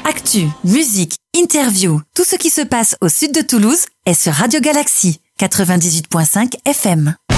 Actu, musique, interview, tout ce qui se passe au sud de Toulouse est sur Radio Galaxy 98.5 FM.